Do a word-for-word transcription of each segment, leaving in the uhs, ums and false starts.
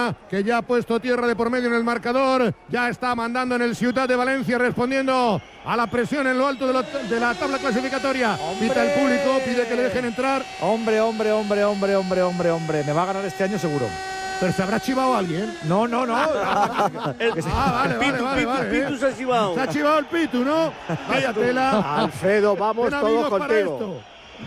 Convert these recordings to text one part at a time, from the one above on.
Barcelona, que ya ha puesto tierra de por medio en el marcador, ya está mandando en el Ciutat de Valencia, respondiendo a la presión en lo alto de, lo, de la tabla clasificatoria. Pita el público, pide que le dejen entrar. Hombre, hombre, hombre, hombre, hombre, hombre, hombre. Me va a ganar este año seguro. ¿Pero se habrá chivado alguien? No, no, no. el, ah, vale, el Pitu, vale, vale, Pitu, vale, Pitu eh. se ha chivado. Se ha chivado el Pitu, ¿no? Vaya tela. Alfredo, vamos todos contigo.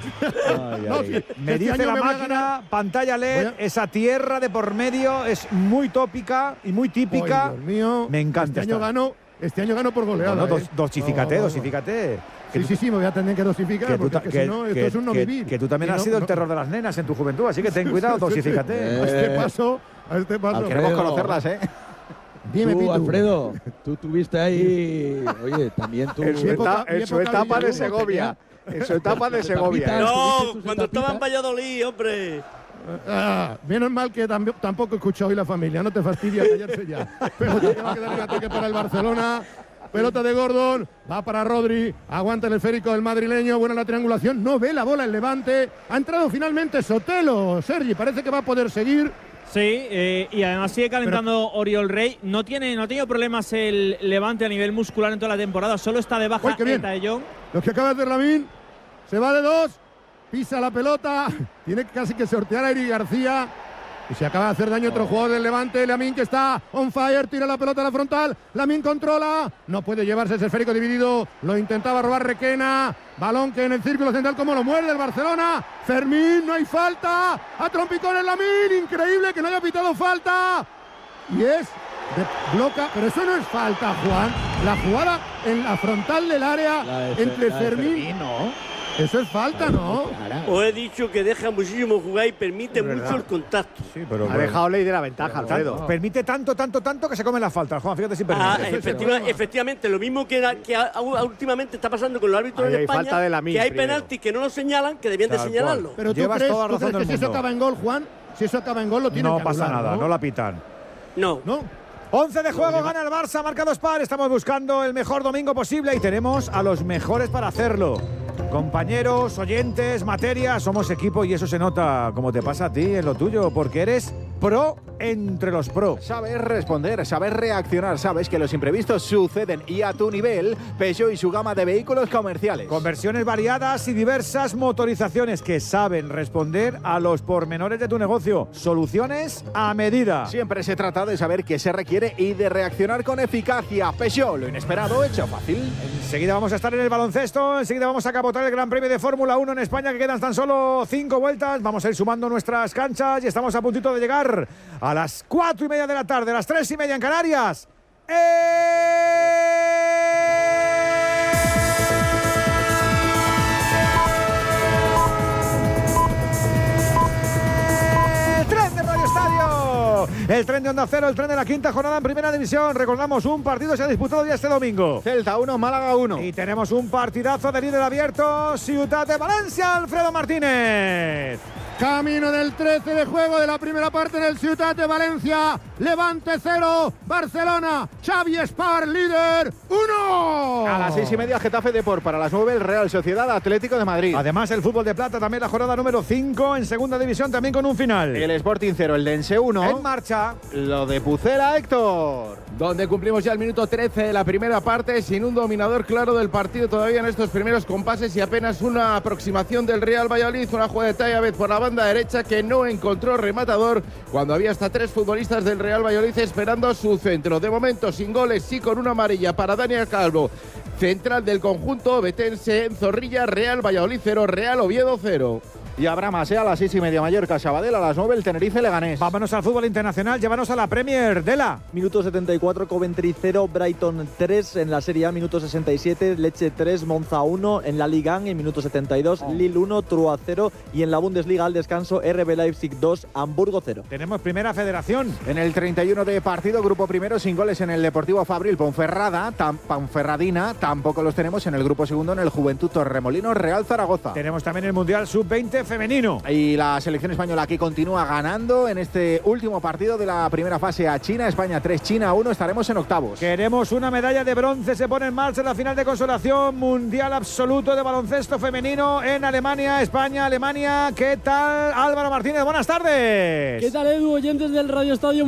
Ay, no, ay. si, me este dice la me máquina, pantalla L E D, a... esa tierra de por medio es muy tópica y muy típica. Ay, Dios mío. Me encanta. Este año ganó, este año ganó por goleada. No, no, eh. dos, dosifícate, no, no, dosifícate. Sí, sí, sí, me voy a tener que dosificar, que porque tú, es que, que, si no, esto que, es un no que, vivir. que tú también y has no, sido no, el terror de las nenas en tu juventud, así que ten cuidado, dosifícate. A este paso, a este paso. Queremos conocerlas, ¿eh? Dime, tú, Pitu. Alfredo, tú tuviste ahí, oye, también tú... En su, época, eta, en su etapa de Segovia. En su etapa de Segovia. No, cuando estaba en Valladolid, hombre. Ah, menos mal que tam tampoco he escuchado hoy la familia, no te fastidia callarse ya. Pelota que va a quedar en ataque para el Barcelona. Pelota de Gordon, va para Rodri, aguanta el esférico del madrileño, buena la triangulación, no ve la bola el Levante. Ha entrado finalmente Sotelo, Sergi, parece que va a poder seguir. Sí, eh, y además sigue calentando Pero, Oriol Rey. No tiene, no ha tenido problemas el Levante a nivel muscular en toda la temporada, solo está de baja Eta de Jong. Lo que acaba de hacer Lamine, se va de dos, pisa la pelota, tiene casi que sortear a Eric García. Y se acaba de hacer daño otro jugador del Levante, Lamine, que está on fire, tira la pelota a la frontal, Lamine controla, no puede llevarse ese esférico dividido, lo intentaba robar Requena, balón que en el círculo central como lo muerde el Barcelona, Fermín, no hay falta, a trompicones Lamine, increíble que no haya pitado falta, y es de bloca, pero eso no es falta, Juan, la jugada en la frontal del área de, entre la Fermín, Fermín ¿no? Eso es falta, ¿no? Os he dicho que deja muchísimo jugar y permite mucho el contacto. Sí, pero, ha dejado ley de la ventaja, Alfredo. No. Permite tanto, tanto, tanto que se comen las faltas, Juan, fíjate si permite. Ah, efectiva, efectivamente, lo mismo que, que a, a, últimamente está pasando con los árbitros en España, falta de la que hay penaltis que no lo señalan, que debían Tal de señalarlo. Cual. Pero tú Llevas crees, ¿tú crees que si eso acaba en gol, Juan, si eso acaba en gol lo tienen no que pasa anular, nada, ¿no? no la pitan. No. No. once de juego, gana el Barça, marca dos par. Estamos buscando el mejor domingo posible y tenemos a los mejores para hacerlo. Compañeros, oyentes, materia, somos equipo y eso se nota como te pasa a ti en lo tuyo, porque eres pro entre los pro. Sabes responder, sabes reaccionar, sabes que los imprevistos suceden y a tu nivel, Peugeot y su gama de vehículos comerciales. Con versiones variadas y diversas motorizaciones que saben responder a los pormenores de tu negocio. Soluciones a medida. Siempre se trata de saber qué se requiere y de reaccionar con eficacia. Peugeot, lo inesperado hecho fácil. Enseguida vamos a estar en el baloncesto, enseguida vamos a capotar el Gran Premio de Fórmula uno en España, que quedan tan solo cinco vueltas. Vamos a ir sumando nuestras canchas y estamos a puntito de llegar a las cuatro y media de la tarde, a las tres y media en Canarias. ¡Eh! El tren de Onda Cero, el tren de la quinta jornada en Primera División. Recordamos, un partido se ha disputado ya este domingo. Celta uno, Málaga uno. Y tenemos un partidazo de líder abierto, Ciutat de Valencia, Alfredo Martínez. Camino del trece de juego de la primera parte en el Ciutat de Valencia. Levante cero, Barcelona, Xavi Espar, líder uno. A las seis y media, Getafe Depor. Para las nueve, el Real Sociedad Atlético de Madrid. Además, el fútbol de plata, también la jornada número cinco en segunda división, también con un final. El Sporting cero, el Dense uno. En marcha. Lo de Pucela, Héctor. Donde cumplimos ya el minuto trece de la primera parte, sin un dominador claro del partido todavía en estos primeros compases y apenas una aproximación del Real Valladolid. Una jugada de Tayabet por la banda derecha que no encontró rematador cuando había hasta tres futbolistas del Real Valladolid esperando su centro. De momento sin goles, sí con una amarilla para Daniel Calvo, central del conjunto betense en Zorrilla. Real Valladolid cero, Real Oviedo cero. Y habrá más, ¿eh? A las seis y media, Mallorca, Sabadell, a las nueve, el Tenerife, Leganés. Vámonos al fútbol internacional, llévanos a la Premier, Dela. Minuto setenta y cuatro, Coventry cero, Brighton tres. En la Serie A, minuto sesenta y siete, Lecce tres, Monza uno. En la Liga en minuto setenta y dos, oh. Lille uno, Troyes cero. Y en la Bundesliga al descanso, R B Leipzig dos, Hamburgo cero. Tenemos Primera Federación. En el treinta y uno de partido, grupo primero, sin goles en el Deportivo Fabril, Ponferrada, tam, Ponferradina. Tampoco los tenemos en el grupo segundo, en el Juventud Torremolinos, Real Zaragoza. Tenemos también el Mundial sub veinte femenino. Y la selección española que continúa ganando en este último partido de la primera fase a China. España tres, China uno. Estaremos en octavos. Queremos una medalla de bronce. Se pone en marcha la final de consolación mundial absoluto de baloncesto femenino en Alemania, España, Alemania. ¿Qué tal, Álvaro Martínez? Buenas tardes. ¿Qué tal, Edu? Oyentes del Radio Estadio.